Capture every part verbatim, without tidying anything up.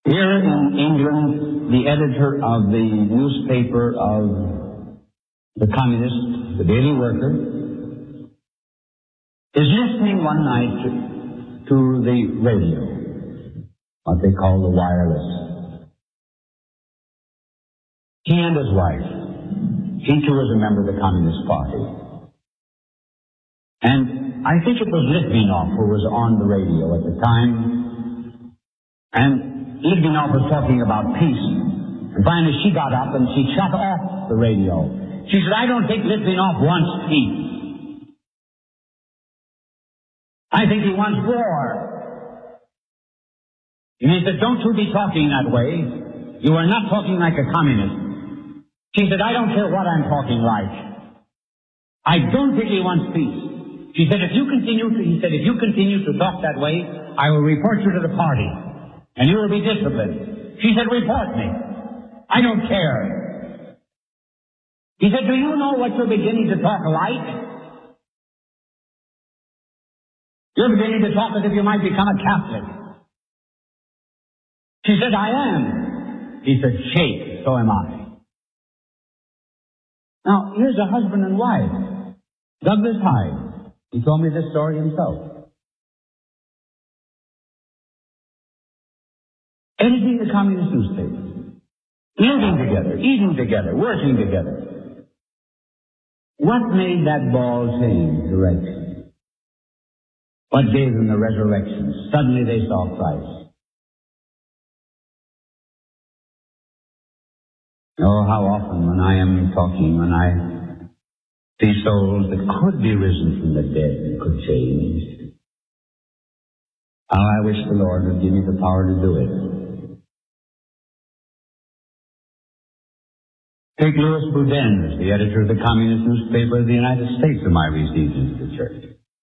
Here in England, the editor of the newspaper of the Communist, the Daily Worker, is listening one night to, to the radio, what they call the wireless. He and his wife, he too was a member of the Communist Party. And I think it was Litvinov who was on the radio at the time. And Litvinov was talking about peace. And finally she got up and she shut off the radio. She said, I don't think Litvinov wants peace. I think he wants war. And he said, don't you be talking that way. You are not talking like a communist. She said, I don't care what I'm talking like. I don't think he wants peace. She said, if you continue to, he said, if you continue to talk that way, I will report you to the party. And you will be disciplined. She said, report me. I don't care. He said, do you know what you're beginning to talk like? You're beginning to talk as if you might become a Catholic. She said, I am. He said, shake, so am I. Now, here's a husband and wife. Douglas Hyde. He told me this story himself. Editing the communist newspaper, living together, eating together, working together. What made that ball change direction? What gave them the resurrection? Suddenly they saw Christ. Oh, how often when I am talking, when I see souls that could be risen from the dead and could change, how I wish the Lord would give me the power to do it. Take Louis Boudin, the editor of the Communist newspaper of the United States, whom I received into the church.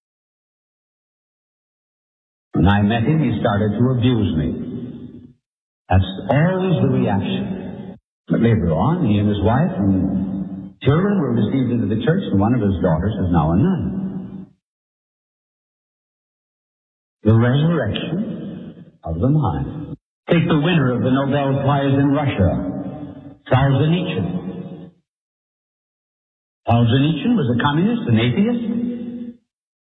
When I met him, he started to abuse me. That's always the reaction. But later on, he and his wife and children were received into the church, and one of his daughters is now a nun. The resurrection of the mind. Take the winner of the Nobel Prize in Russia, Solzhenitsyn. Solzhenitsyn was a communist, an atheist.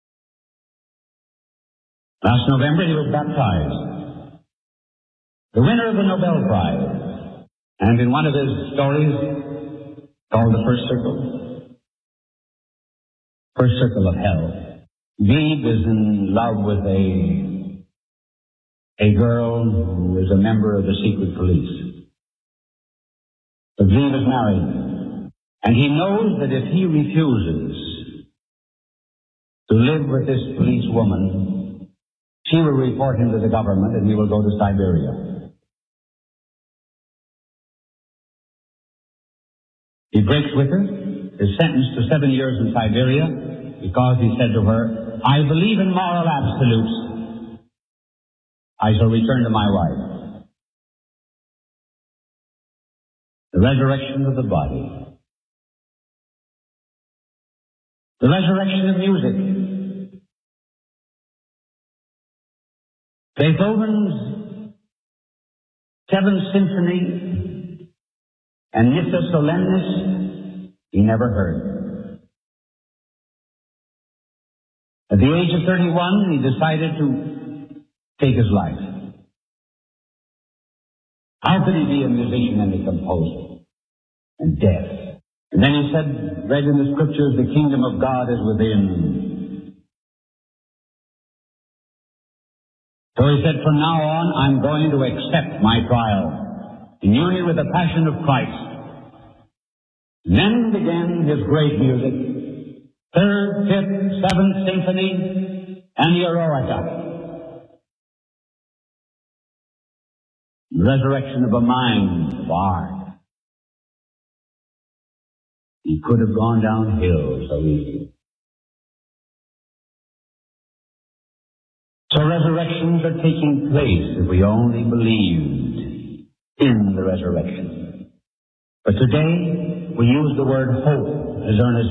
Last November he was baptized. The winner of the Nobel Prize. And in one of his stories, called The First Circle, First Circle of Hell, Gleb is in love with a, a girl who is a member of the secret police. But Gleb is married. And he knows that if he refuses to live with this police woman, she will report him to the government and he will go to Siberia. He breaks with her, is sentenced to seven years in Siberia because he said to her, I believe in moral absolutes. I shall return to my wife. The resurrection of the body. The resurrection of music. Beethoven's Seventh Symphony and Nissa Solemnis, he never heard. At the age of thirty-one, he decided to take his life. How could he be a musician and a composer and deaf? And then he said, read in the scriptures, the kingdom of God is within. So he said, from now on, I'm going to accept my trial in union with the passion of Christ. And then began his great music, Third, Fifth, Seventh Symphony, and the Eroica. The resurrection of a mind of art. He could have gone downhill so easily. So resurrections are taking place if we only believed in the resurrection. But today, we use the word hope as earnest